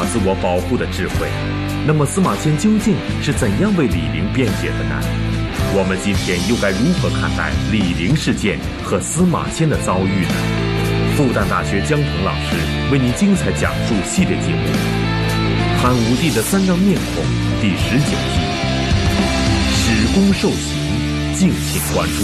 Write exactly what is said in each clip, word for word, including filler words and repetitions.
自我保护的智慧。那么司马迁究竟是怎样为李陵辩解的呢？我们今天又该如何看待李陵事件和司马迁的遭遇呢？复旦大学姜鹏老师为您精彩讲述系列节目《汉武帝的三张面孔》第十九集，史公受刑，敬请关注。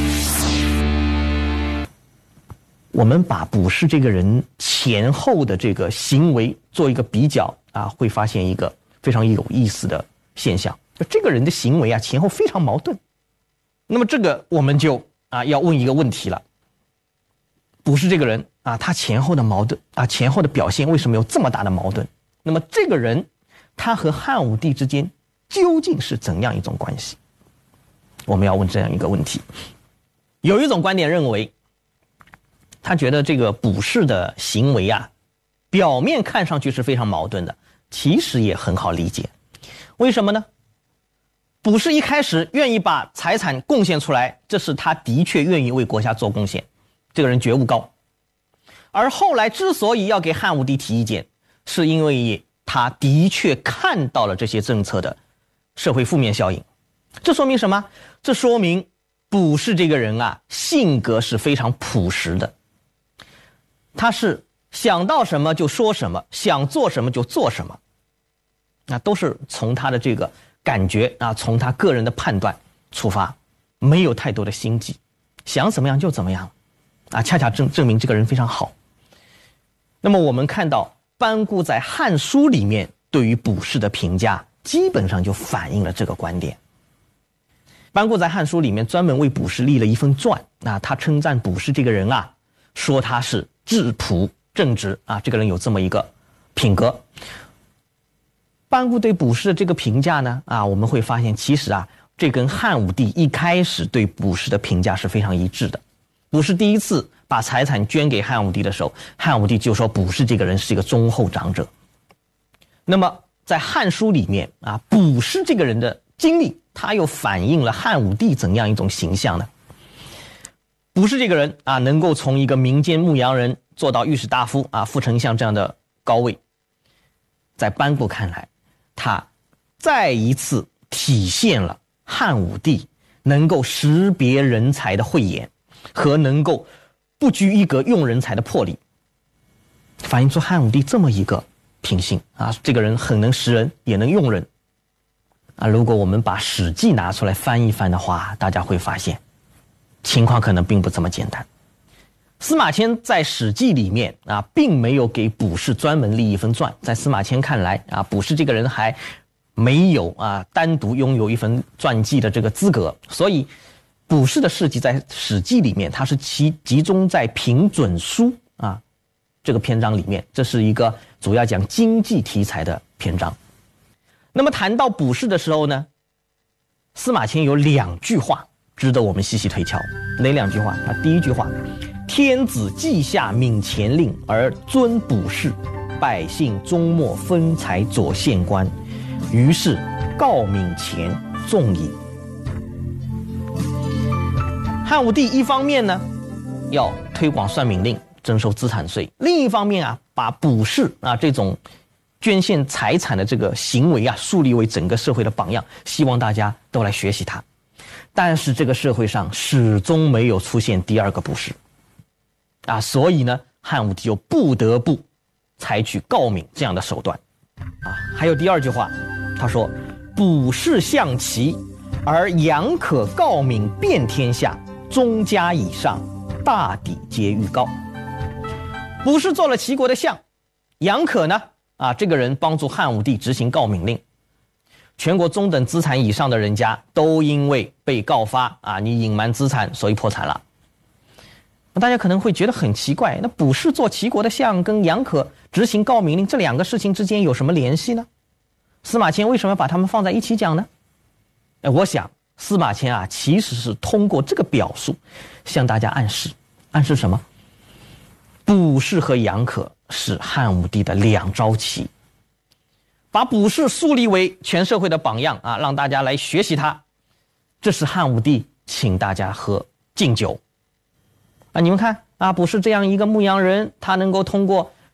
我们把卜氏这个人前后的这个行为做一个比较啊，会发现一个非常有意思的现象，就这个人的行为啊前后非常矛盾。那么这个我们就啊要问一个问题了：卜氏这个人啊，他前后的矛盾啊，前后的表现为什么有这么大的矛盾？那么这个人他和汉武帝之间究竟是怎样一种关系？我们要问这样一个问题。有一种观点认为，他觉得这个卜氏的行为啊，表面看上去是非常矛盾的，其实也很好理解。为什么呢？卜氏一开始愿意把财产贡献出来，这是他的确愿意为国家做贡献，这个人觉悟高。而后来之所以要给汉武帝提意见，是因为他的确看到了这些政策的社会负面效应。这说明什么？这说明卜氏这个人啊，性格是非常朴实的。他是想到什么就说什么，想做什么就做什么，那都是从他的这个感觉啊，从他个人的判断出发，没有太多的心计，想怎么样就怎么样啊，恰恰证证明这个人非常好。那么我们看到班固在《汉书》里面对于卜氏的评价，基本上就反映了这个观点。班固在《汉书》里面专门为卜氏立了一封传，啊，他称赞卜氏这个人啊，说他是质朴正直啊，这个人有这么一个品格。班固对卜氏的这个评价呢，啊，我们会发现其实啊，这跟汉武帝一开始对卜氏的评价是非常一致的。卜氏第一次把财产捐给汉武帝的时候，汉武帝就说卜氏这个人是一个忠厚长者。那么在《汉书》里面啊，卜氏这个人的经历，他又反映了汉武帝怎样一种形象呢？卜氏这个人啊，能够从一个民间牧羊人做到御史大夫啊、副丞相这样的高位，在班固看来，他再一次体现了汉武帝能够识别人才的慧眼和能够不拘一格用人才的魄力，反映出汉武帝这么一个品性啊，这个人很能识人，也能用人啊。如果我们把《史记》拿出来翻一翻的话，大家会发现情况可能并不这么简单。司马迁在《史记》里面啊，并没有给卜氏专门立一份传，在司马迁看来啊，卜氏这个人还没有啊单独拥有一份传记的这个资格，所以卜氏的事迹在《史记》里面，它是其集中在平准书啊这个篇章里面，这是一个主要讲经济题材的篇章。那么谈到卜氏的时候呢，司马迁有两句话值得我们细细推敲。哪两句话啊？第一句话，天子稷下敏前令而尊卜氏，百姓终末分财左县官，于是告敏前重矣。汉武帝一方面呢要推广算命令，征收资产税，另一方面啊把卜氏啊这种捐献财产的这个行为啊树立为整个社会的榜样，希望大家都来学习他。但是这个社会上始终没有出现第二个卜氏啊，所以呢汉武帝就不得不采取告敏这样的手段啊。还有第二句话，他说卜氏象齐，而阳可告敏遍天下，中家以上，大抵皆预告。卜氏做了齐国的相，杨可呢啊，这个人帮助汉武帝执行告敏令，全国中等资产以上的人家都因为被告发啊，你隐瞒资产，所以破产了。那大家可能会觉得很奇怪，那卜氏做齐国的相跟杨可执行告敏令这两个事情之间有什么联系呢？司马迁为什么把他们放在一起讲呢？哎，我想司马迁啊，其实是通过这个表述向大家暗示，暗示什么？卜氏和杨可是汉武帝的两招棋，把卜氏树立为全社会的榜样啊，让大家来学习他。这是汉武帝请大家喝敬酒啊，你们看啊，卜氏这样一个牧羊人，他能够通过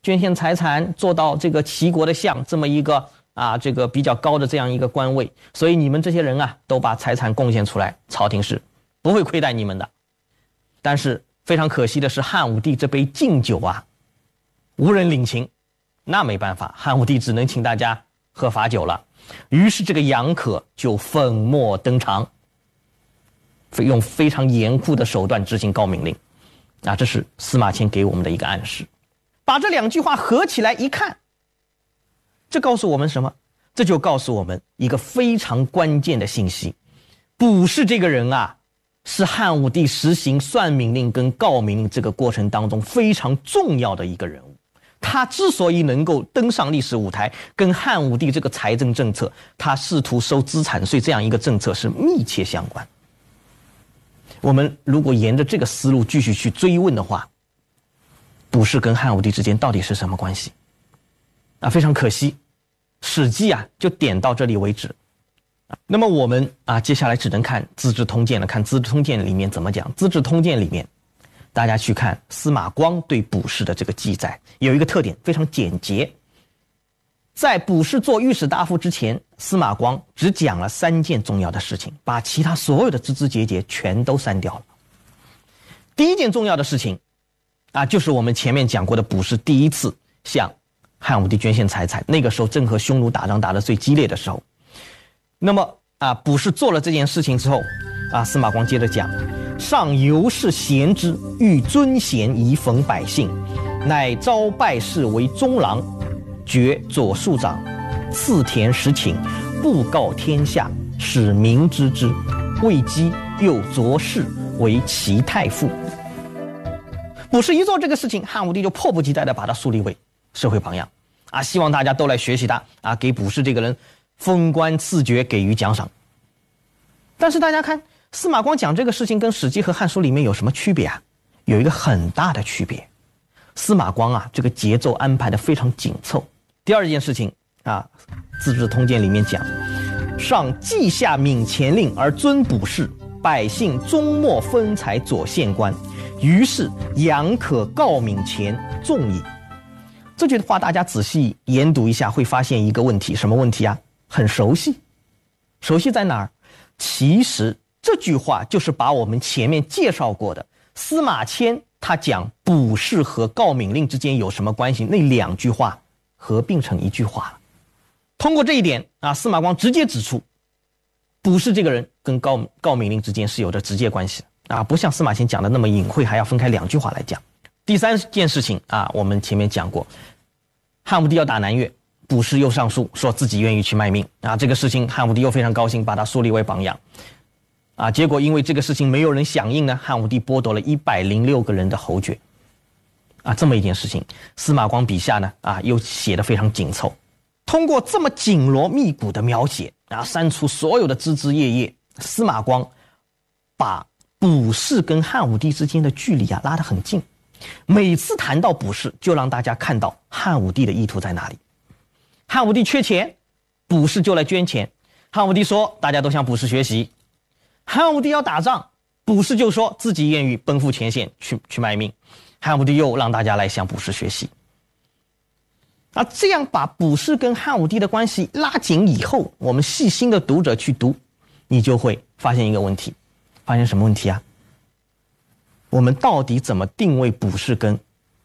捐献财产，做到这个齐国的相这么一个啊这个比较高的这样一个官位，所以你们这些人啊都把财产贡献出来，朝廷是不会亏待你们的。但是非常可惜的是，汉武帝这杯敬酒啊无人领情，那没办法，汉武帝只能请大家喝罚酒了。于是这个杨可就粉墨登场，用非常严酷的手段执行诰命令啊，这是司马迁给我们的一个暗示。把这两句话合起来一看，这告诉我们什么？这就告诉我们一个非常关键的信息：卜氏这个人啊，是汉武帝实行算命令跟诰命令这个过程当中非常重要的一个人物。他之所以能够登上历史舞台，跟汉武帝这个财政政策，他试图收资产税这样一个政策是密切相关。我们如果沿着这个思路继续去追问的话，卜氏跟汉武帝之间到底是什么关系？啊，非常可惜，《史记》啊就点到这里为止。那么我们啊接下来只能看《资治通鉴》了，看《资治通鉴》里面怎么讲。《资治通鉴》里面，大家去看司马光对卜氏的这个记载，有一个特点，非常简洁。在卜氏做御史大夫之前，司马光只讲了三件重要的事情，把其他所有的枝枝节节全都删掉了。第一件重要的事情啊，就是我们前面讲过的卜氏第一次向汉武帝捐献财产，那个时候正和匈奴打仗打得最激烈的时候。那么啊，卜氏做了这件事情之后啊，司马光接着讲：上由是贤之，欲尊贤以讽百姓，乃招拜士为中郎，爵左庶长，赐田十顷，布告天下，使民知之。未几，又擢士为齐太傅。卜氏一做这个事情，汉武帝就迫不及待地把他树立为社会榜样啊，希望大家都来学习他啊，给卜氏这个人封官赐爵，给予奖赏。但是大家看司马光讲这个事情跟《史记》和《汉书》里面有什么区别啊？有一个很大的区别。司马光啊，这个节奏安排的非常紧凑。第二件事情啊，《资治通鉴》里面讲：上稷下免钱令而尊卜氏，百姓终末分财左县官，于是杨可诰命钱重矣。这句话大家仔细研读一下，会发现一个问题，什么问题啊？很熟悉。熟悉在哪儿？其实这句话就是把我们前面介绍过的司马迁他讲卜氏和诰命令之间有什么关系，那两句话合并成一句话了。通过这一点啊，司马光直接指出卜氏这个人跟诰诰命令之间是有着直接关系的啊，不像司马迁讲的那么隐晦，还要分开两句话来讲。第三件事情啊，我们前面讲过，汉武帝要打南越，卜氏又上书说自己愿意去卖命啊，这个事情汉武帝又非常高兴，把他树立为榜样啊。结果因为这个事情没有人响应呢，汉武帝剥夺了一百零六个人的侯爵啊。这么一件事情，司马光笔下呢啊又写得非常紧凑。通过这么紧锣密鼓的描写啊，删除所有的枝枝叶叶，司马光把卜氏跟汉武帝之间的距离啊拉得很近。每次谈到卜氏，就让大家看到汉武帝的意图在哪里。汉武帝缺钱，卜氏就来捐钱。汉武帝说大家都向卜氏学习。汉武帝要打仗，卜氏就说自己愿意奔赴前线去去卖命。汉武帝又让大家来向卜氏学习。啊，这样把卜氏跟汉武帝的关系拉紧以后，我们细心的读者去读，你就会发现一个问题。发现什么问题啊？我们到底怎么定位卜氏跟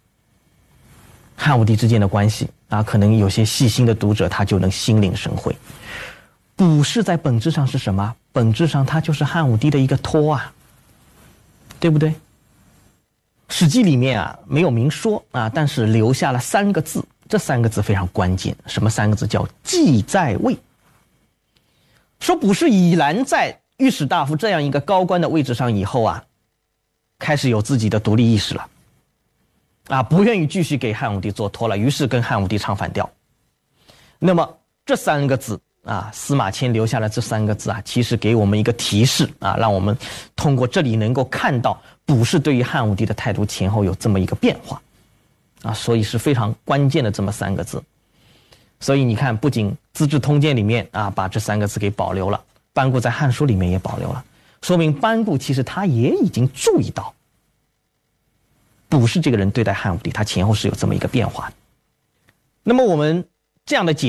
汉武帝之间的关系啊？可能有些细心的读者他就能心领神会。卜氏在本质上是什么？本质上他就是汉武帝的一个托啊，对不对？史记里面啊没有明说啊，但是留下了三个字，这三个字非常关键。什么三个字？叫既在位。说卜氏已然在御史大夫这样一个高官的位置上以后啊，开始有自己的独立意识了啊，不愿意继续给汉武帝做托了，于是跟汉武帝唱反调。那么这三个字啊，司马迁留下了这三个字啊，其实给我们一个提示啊，让我们通过这里能够看到卜氏对于汉武帝的态度前后有这么一个变化啊，所以是非常关键的这么三个字。所以你看，不仅《资治通鉴》里面啊把这三个字给保留了，班固在《汉书》里面也保留了，说明班固其实他也已经注意到卜氏这个人对待汉武帝他前后是有这么一个变化的。 那么我们这样的解